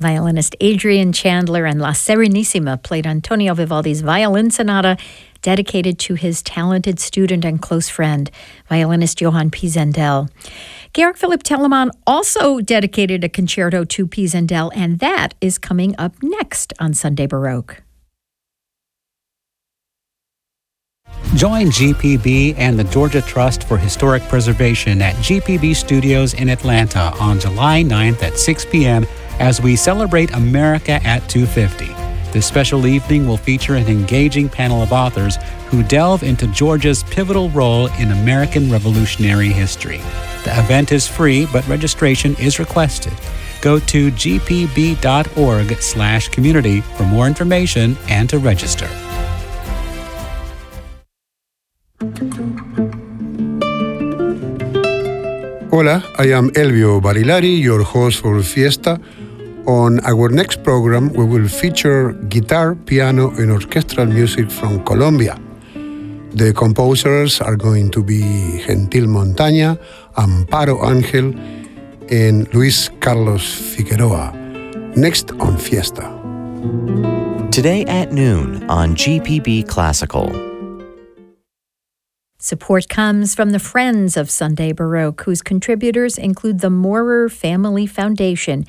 Violinist Adrian Chandler and La Serenissima played Antonio Vivaldi's Violin Sonata, dedicated to his talented student and close friend, violinist Johann Pisendel. Georg Philipp Telemann also dedicated a concerto to Pisendel, and that is coming up next on Sunday Baroque. Join GPB and the Georgia Trust for Historic Preservation at GPB Studios in Atlanta on July 9th at 6 p.m. as we celebrate America at 250. This special evening will feature an engaging panel of authors who delve into Georgia's pivotal role in American Revolutionary history. The event is free, but registration is requested. Go to gpb.org/community for more information and to register. Hola, I am Elvio Barilari, your host for Fiesta. On our next program, we will feature guitar, piano, and orchestral music from Colombia. The composers are going to be Gentil Montaña, Amparo Ángel, and Luis Carlos Figueroa. Next on Fiesta. Today at noon on GPB Classical. Support comes from the Friends of Sunday Baroque, whose contributors include the Moorer Family Foundation